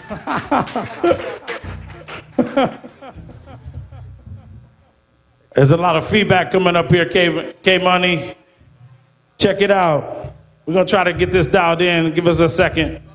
There's a lot of feedback coming up here, K-Money. Check it out. We're gonna try to get this dialed in. Give us a second.